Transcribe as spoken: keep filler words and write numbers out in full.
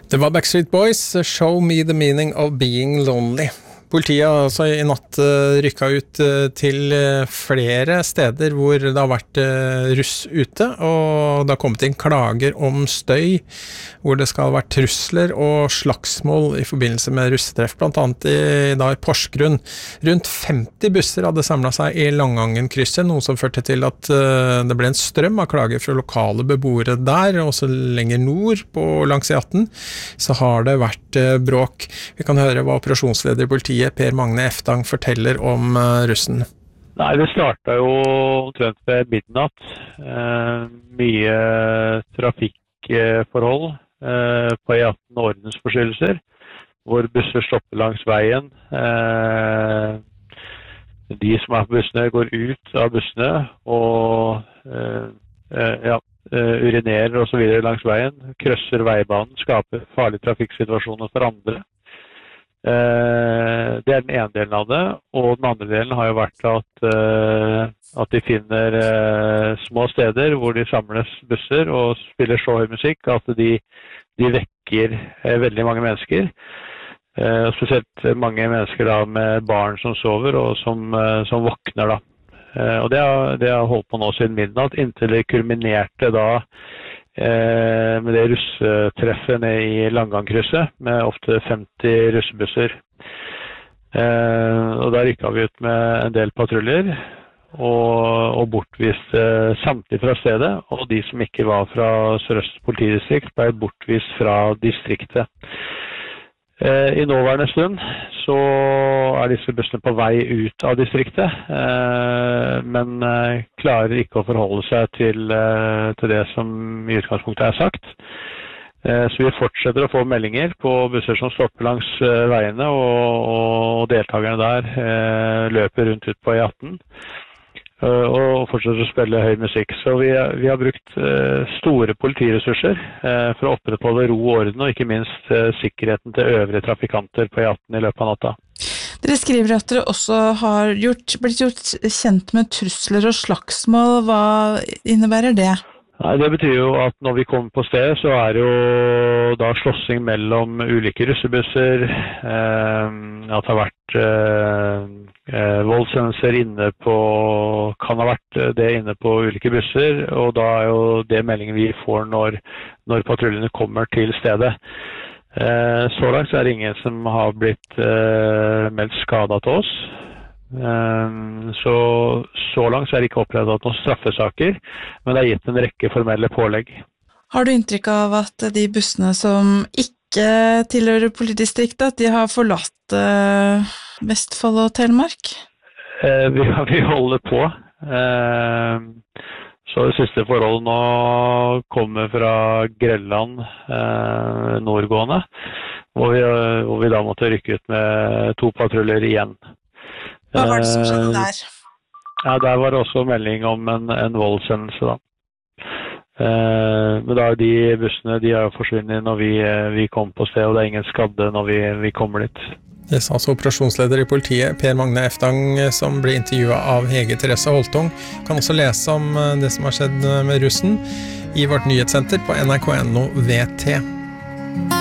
Det var Backstreet Boys, Show Me the Meaning of Being Lonely. Politiet har altså i natt rykket ut til flere steder hvor det har vært russ ute, og det har kommet inn klager om støy, hvor det skal ha vært trusler og slagsmål i forbindelse med russetreff, blant annet i, da, i Porsgrunn. Rundt femti busser hadde samlet seg i Langangen-krysset, noe som førte til at det ble en strøm av klager fra lokale beboere der, og også lenger nord på langs E atten, så har det vært bråk. Vi kan høre hva operasjonsleder i politiet Per Magne Eftang forteller om uh, russen. Nei, det startet jo omtrent ved midnatt. Eh, mye trafikkforhold eh, på E atten ordensforstyrrelser, hvor busser stopper langs veien. Eh, de som er på bussene går ut av bussene og eh, eh, ja, urinerer og så videre langs veien, krøsser veibanen, skaper farlige trafikksituasjoner for andre. Uh, det er den ene delen av det, og den andre delen har jo vært at, uh, at de finner uh, små steder hvor de samles busser og spiller så høy musikk at de, de vekker uh, veldig mange mennesker. Uh, spesielt mange mennesker da, med barn som sover og som, uh, som våkner. Da. Uh, og det har, det har holdt på nå siden midnatt, inntil det kulminerte da med det russetreffet ned i Langangen-krysset, med ofte femti russebusser. Og da rykket vi ut med en del patruljer, og, og bortviste samtidig fra stedet, og de som ikke var fra Sør-Øst politidistrikt ble bortvist fra distriktet. I nåværende stund så er disse bussene på vei ut av distriktet, men klarer ikke å forholde seg til, til det som i utgangspunktet er sagt. Så vi fortsetter å få meldinger på busser som stopper langs veiene, og, og deltakerne der løper rundt ut på E atten og fortsetter å spille høy musikk. Så vi, vi har brukt uh, store politiressurser uh, for å opprettholde ro og orden, og ikke minst uh, sikkerheten til øvrige trafikanter på E atten i løpet av natta. Dere skriver at dere også har gjort, blitt gjort kjent med trusler og slagsmål. Hva innebærer det? Nei, det betyr jo at når vi kommer på stedet, så er det jo da slåssing mellom ulike russebusser, eh, at det har vært eh, eh, voldshendelser inne på, kan ha vært det inne på ulike busser, og da er jo det meldingen vi får når, når patruljene kommer til stedet. Eh, så langt så er det ingen som har blitt eh, meldt skadet til oss. Så, så langt så er det ikke opprettet noen straffesaker, men det er gitt en rekke formelle pålegg. Har du inntrykk av at de bussene som ikke tilhører politidistriktet, de har forlatt uh, Vestfold og Telemark? Eh, vi, vi holder på. Eh, så det siste forholdet nå kommer fra Grelland eh, nordgående, hvor vi, hvor vi da måtte rykke ut med to patruljer igjen. Hva var det som skjedde der? Ja, der var det også melding om en, en voldshendelse da. Eh, men da de bussene, de har forsvunnet når vi, vi kom på sted, og det er ingen skadde når vi, vi kommer dit. Det sa altså operasjonsleder i politiet, Per Magne Eftang, som ble intervjuet av Hege Therese Holtung. Kan også lese om det som har skjedd med russen i vårt nyhetssenter på N R K punkt N O V T.